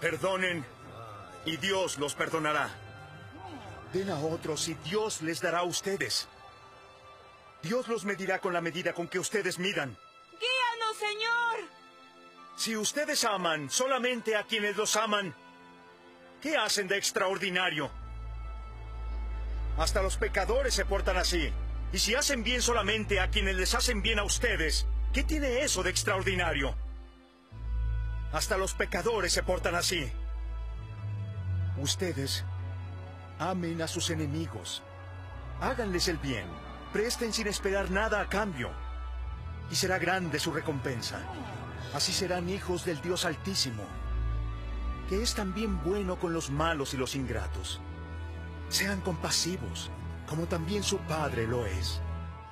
Perdonen y Dios los perdonará. Den a otros y Dios les dará a ustedes. Dios los medirá con la medida con que ustedes midan. ¡Guíanos, Señor! Si ustedes aman solamente a quienes los aman, ¿qué hacen de extraordinario? Hasta los pecadores se portan así. Y si hacen bien solamente a quienes les hacen bien a ustedes, ¿qué tiene eso de extraordinario? Hasta los pecadores se portan así. Ustedes amen a sus enemigos. Háganles el bien. Presten sin esperar nada a cambio. Y será grande su recompensa. Así serán hijos del Dios Altísimo, que es también bueno con los malos y los ingratos. Sean compasivos, como también su Padre lo es.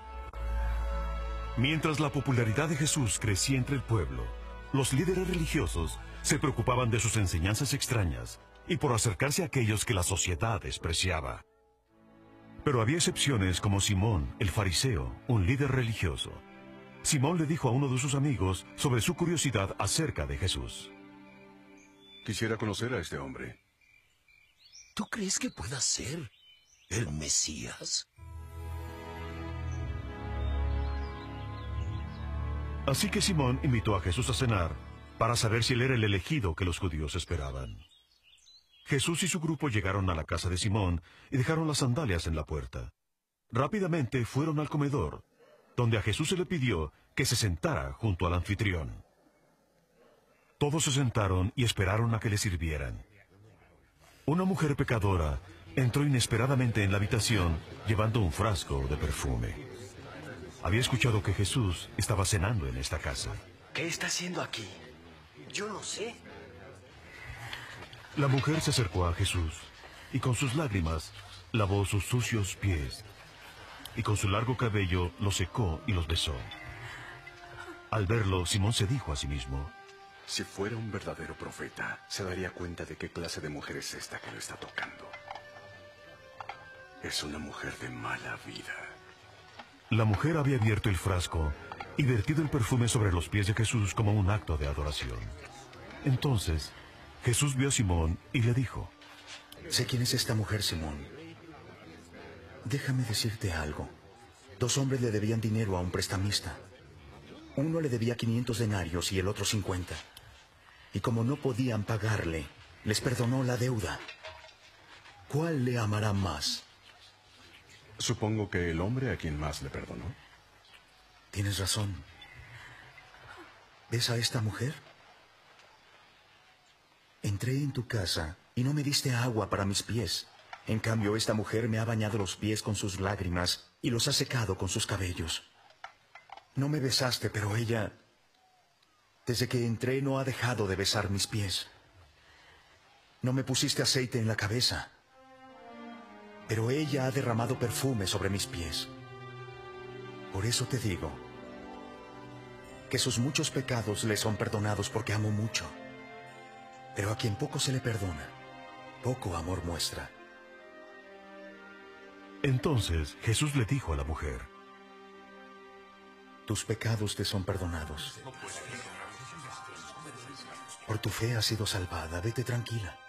Mientras la popularidad de Jesús crecía entre el pueblo, los líderes religiosos se preocupaban de sus enseñanzas extrañas y por acercarse a aquellos que la sociedad despreciaba. Pero había excepciones como Simón, el fariseo, un líder religioso. Simón le dijo a uno de sus amigos sobre su curiosidad acerca de Jesús. Quisiera conocer a este hombre. ¿Tú crees que pueda ser el Mesías? Así que Simón invitó a Jesús a cenar para saber si él era el elegido que los judíos esperaban. Jesús y su grupo llegaron a la casa de Simón y dejaron las sandalias en la puerta. Rápidamente fueron al comedor, donde a Jesús se le pidió que se sentara junto al anfitrión. Todos se sentaron y esperaron a que le sirvieran. Una mujer pecadora entró inesperadamente en la habitación llevando un frasco de perfume. Había escuchado que Jesús estaba cenando en esta casa. ¿Qué está haciendo aquí? Yo no sé. La mujer se acercó a Jesús y con sus lágrimas lavó sus sucios pies y con su largo cabello los secó y los besó. Al verlo, Simón se dijo a sí mismo: Si fuera un verdadero profeta, se daría cuenta de qué clase de mujer es esta que lo está tocando. Es una mujer de mala vida. La mujer había abierto el frasco y vertido el perfume sobre los pies de Jesús como un acto de adoración. Entonces, Jesús vio a Simón y le dijo: Sé quién es esta mujer, Simón. Déjame decirte algo. 2 hombres le debían dinero a un prestamista. Uno le debía 500 denarios y el otro 50. Y como no podían pagarle, les perdonó la deuda. ¿Cuál le amará más? Supongo que el hombre a quien más le perdonó. Tienes razón. ¿Ves a esta mujer? Entré en tu casa y no me diste agua para mis pies. En cambio, esta mujer me ha bañado los pies con sus lágrimas y los ha secado con sus cabellos. No me besaste, pero ella, desde que entré, no ha dejado de besar mis pies. No me pusiste aceite en la cabeza, pero ella ha derramado perfume sobre mis pies. Por eso te digo que sus muchos pecados le son perdonados porque amo mucho. Pero a quien poco se le perdona, poco amor muestra. Entonces Jesús le dijo a la mujer: Tus pecados te son perdonados. Por tu fe has sido salvada, vete tranquila.